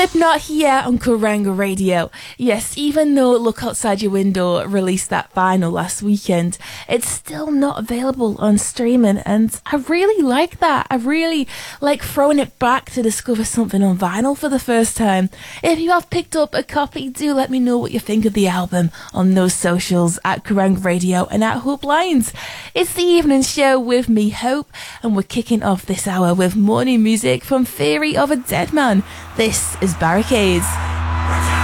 Slipknot here on Kerrang Radio. Yes, even though Look Outside Your Window released that vinyl last weekend, it's still not available on streaming, and I really like that. I really like throwing it back to discover something on vinyl for the first time. If you have picked up a copy, do let me know what you think of the album on those socials at Kerrang Radio and at Hope Lines. It's the evening show with me, Hope, and we're kicking off this hour with morning music from Theory of a Dead Man. This is Barricades.